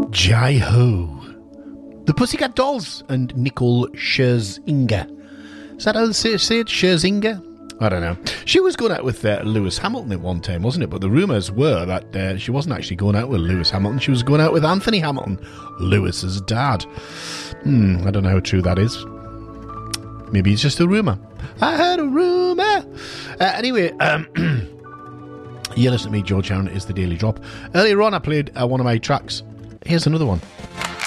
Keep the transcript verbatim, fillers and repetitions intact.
Jai Ho. The Pussycat Dolls and Nicole Scherzinger. Is that how they say, say it? Scherzinger? I don't know. She was going out with uh, Lewis Hamilton at one time, wasn't it? But the rumours were that uh, she wasn't actually going out with Lewis Hamilton. She was going out with Anthony Hamilton, Lewis's dad. Hmm, I don't know how true that is. Maybe it's just a rumour. I heard a rumour. Uh, anyway, um, you listen to me, George Aaron is the Daily Drop. Earlier on, I played uh, one of my tracks. Here's another one.